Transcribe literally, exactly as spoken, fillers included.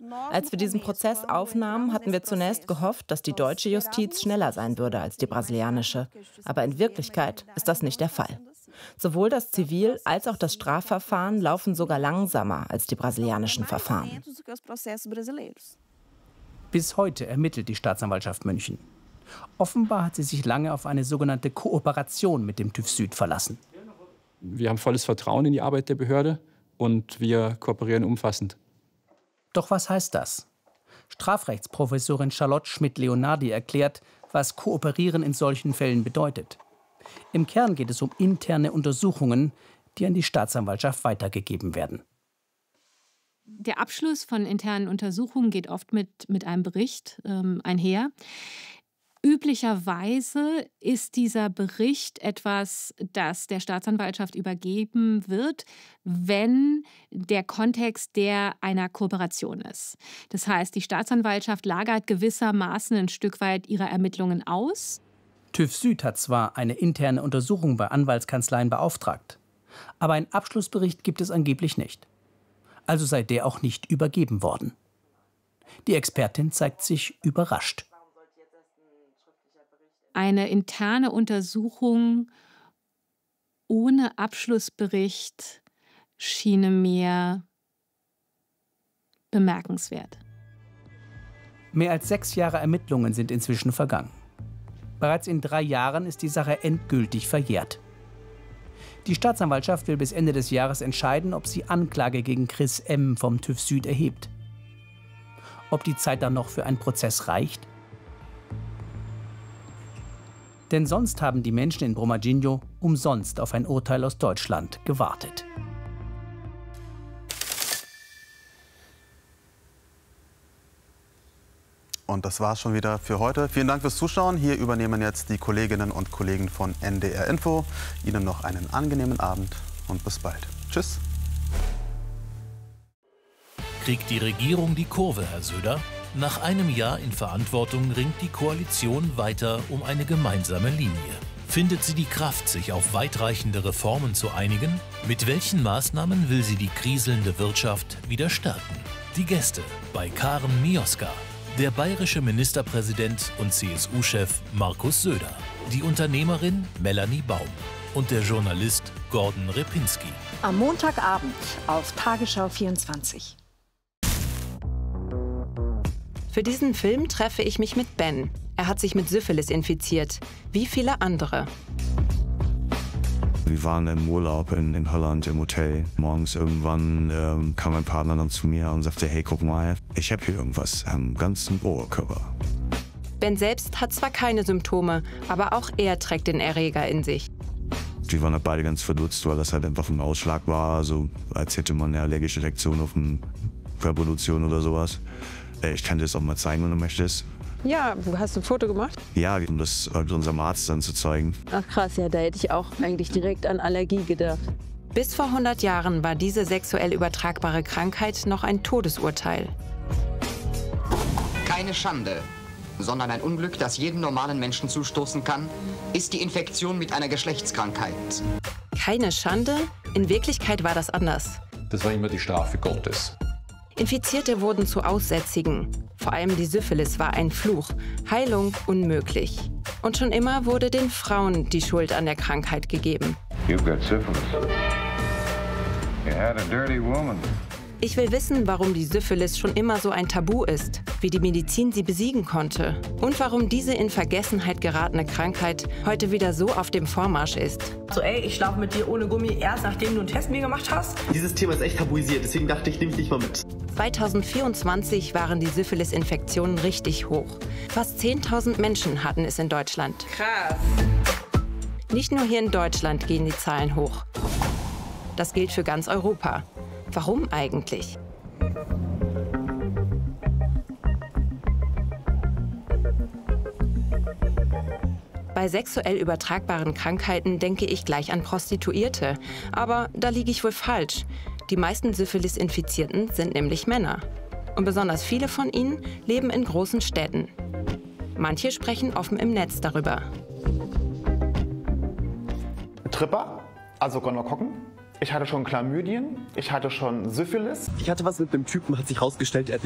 Als wir diesen Prozess aufnahmen, hatten wir zunächst gehofft, dass die deutsche Justiz schneller sein würde als die brasilianische. Aber in Wirklichkeit ist das nicht der Fall. Sowohl das Zivil- als auch das Strafverfahren laufen sogar langsamer als die brasilianischen Verfahren. Bis heute ermittelt die Staatsanwaltschaft München. Offenbar hat sie sich lange auf eine sogenannte Kooperation mit dem TÜV Süd verlassen. Wir haben volles Vertrauen in die Arbeit der Behörde und wir kooperieren umfassend. Doch was heißt das? Strafrechtsprofessorin Charlotte Schmidt-Leonardi erklärt, was Kooperieren in solchen Fällen bedeutet. Im Kern geht es um interne Untersuchungen, die an die Staatsanwaltschaft weitergegeben werden. Der Abschluss von internen Untersuchungen geht oft mit, mit einem Bericht ähm, einher. Üblicherweise ist dieser Bericht etwas, das der Staatsanwaltschaft übergeben wird, wenn der Kontext der einer Kooperation ist. Das heißt, die Staatsanwaltschaft lagert gewissermaßen ein Stück weit ihre Ermittlungen aus. TÜV Süd hat zwar eine interne Untersuchung bei Anwaltskanzleien beauftragt, aber einen Abschlussbericht gibt es angeblich nicht. Also sei der auch nicht übergeben worden. Die Expertin zeigt sich überrascht. Eine interne Untersuchung ohne Abschlussbericht schiene mir bemerkenswert. Mehr als sechs Jahre Ermittlungen sind inzwischen vergangen. Bereits in drei Jahren ist die Sache endgültig verjährt. Die Staatsanwaltschaft will bis Ende des Jahres entscheiden, ob sie Anklage gegen Chris M. vom TÜV Süd erhebt. Ob die Zeit dann noch für einen Prozess reicht? Denn sonst haben die Menschen in Brumadinho umsonst auf ein Urteil aus Deutschland gewartet. Und das war's schon wieder für heute. Vielen Dank fürs Zuschauen. Hier übernehmen jetzt die Kolleginnen und Kollegen von N D R Info. Ihnen noch einen angenehmen Abend und bis bald. Tschüss. Kriegt die Regierung die Kurve, Herr Söder? Nach einem Jahr in Verantwortung ringt die Koalition weiter um eine gemeinsame Linie. Findet sie die Kraft, sich auf weitreichende Reformen zu einigen? Mit welchen Maßnahmen will sie die kriselnde Wirtschaft wieder stärken? Die Gäste bei Karen Mioska. Der bayerische Ministerpräsident und C S U-Chef Markus Söder, die Unternehmerin Melanie Baum und der Journalist Gordon Repinski. Am Montagabend auf Tagesschau vierundzwanzig. Für diesen Film treffe ich mich mit Ben. Er hat sich mit Syphilis infiziert, wie viele andere. Wir waren im Urlaub in, in Holland im Hotel. Morgens irgendwann ähm, kam mein Partner dann zu mir und sagte, hey, guck mal, ich habe hier irgendwas am ganzen Oberkörper. Ben selbst hat zwar keine Symptome, aber auch er trägt den Erreger in sich. Wir waren halt beide ganz verdutzt, weil das halt einfach ein Ausschlag war, also als hätte man eine allergische Reaktion auf eine Reproduction oder sowas. Ich kann dir das auch mal zeigen, wenn du möchtest. Ja, du hast ein Foto gemacht? Ja, um das halt unserem Arzt dann zu zeigen. Ach krass, ja, da hätte ich auch eigentlich direkt an Allergie gedacht. Bis vor hundert Jahren war diese sexuell übertragbare Krankheit noch ein Todesurteil. Keine Schande, sondern ein Unglück, das jedem normalen Menschen zustoßen kann, ist die Infektion mit einer Geschlechtskrankheit. Keine Schande? In Wirklichkeit war das anders. Das war immer die Strafe Gottes. Infizierte wurden zu Aussätzigen. Vor allem die Syphilis war ein Fluch, Heilung unmöglich. Und schon immer wurde den Frauen die Schuld an der Krankheit gegeben. You've got syphilis. You had a dirty woman. Ich will wissen, warum die Syphilis schon immer so ein Tabu ist, wie die Medizin sie besiegen konnte und warum diese in Vergessenheit geratene Krankheit heute wieder so auf dem Vormarsch ist. So, ey, ich schlafe mit dir ohne Gummi erst, nachdem du einen Test mir gemacht hast? Dieses Thema ist echt tabuisiert, deswegen dachte ich, nehme ich dich mal mit. zweitausendvierundzwanzig waren die Syphilis-Infektionen richtig hoch. Fast zehntausend Menschen hatten es in Deutschland. Krass. Nicht nur hier in Deutschland gehen die Zahlen hoch. Das gilt für ganz Europa. Warum eigentlich? Bei sexuell übertragbaren Krankheiten denke ich gleich an Prostituierte. Aber da liege ich wohl falsch. Die meisten Syphilis-Infizierten sind nämlich Männer. Und besonders viele von ihnen leben in großen Städten. Manche sprechen offen im Netz darüber. Tripper, also Gonokokken. Ich hatte schon Chlamydien, ich hatte schon Syphilis. Ich hatte was mit einem Typen, hat sich rausgestellt, er hat